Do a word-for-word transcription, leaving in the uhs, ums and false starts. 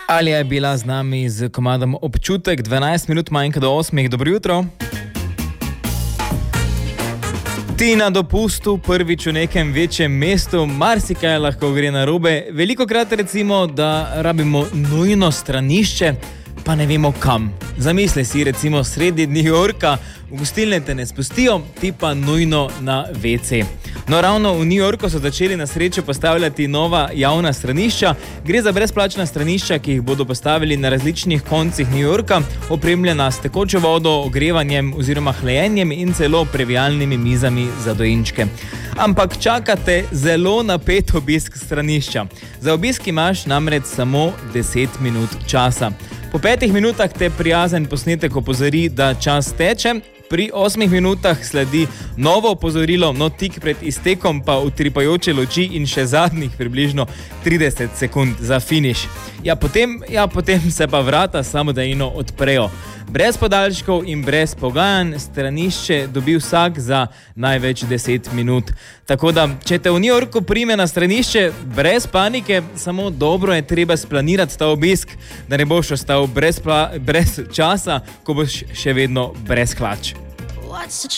Alja je bila z nami z komadom Občutek, dvanajst minut manjka do osmih. Dobro jutro. Ti na dopustu, prvič v nekem večjem mestu, marsikaj lahko gre narobe. Velikokrat recimo, da rabimo nujno stranišče, pa ne vemo kam. Zamisli si recimo sredi New Yorka, v gostilne te ne spustijo, ti pa nujno na ve ce. No, ravno v New Yorku so začeli na srečo postavljati nova javna stranišča. Gre za brezplačna stranišča, ki jih bodo postavili na različnih koncih New Yorka, opremljena s tekočo vodo, ogrevanjem oziroma hlajenjem in celo previjalnimi mizami za dojenčke. Ampak čakate zelo napet obisk stranišča. Za obisk imaš namreč samo deset minut časa. Po petih minutah te prijazen posnetek opozori, da čas teče. Pri osmih minutah sledi novo opozorilo, no tik pred iztekom pa utripajoče luči in še zadnjih približno trideset sekund za finiš. Ja, potem, ja, potem se pa vrata samodejno odprejo. Brez podaljškov in brez pogajanj stranišče dobi vsak za največ deset minut. Tako da, če te v New Yorku prime na stranišče, brez panike, samo dobro je treba splanirati ta obisk, da ne boš ostal brez, pla- brez časa, ko boš še vedno brez hlač.